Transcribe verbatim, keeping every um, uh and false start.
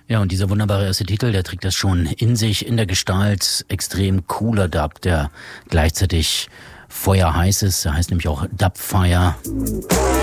Ja, und dieser wunderbare erste Titel, der trägt das schon in sich, in der Gestalt. Extrem cooler Dub, der gleichzeitig feuerheiß ist. Der heißt nämlich auch Dubfire.